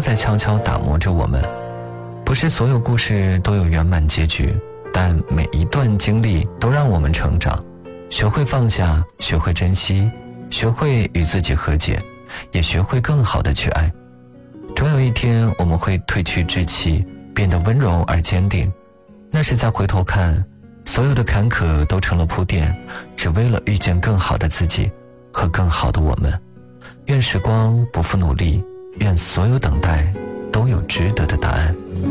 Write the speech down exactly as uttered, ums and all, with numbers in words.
在悄悄打磨着我们。不是所有故事都有圆满结局，但每一段经历都让我们成长，学会放下，学会珍惜，学会与自己和解，也学会更好的去爱。终有一天，我们会褪去稚气，变得温柔而坚定。那时再回头看，所有的坎坷都成了铺垫，只为了遇见更好的自己和更好的我们。愿时光不负努力，愿所有等待都有值得的答案。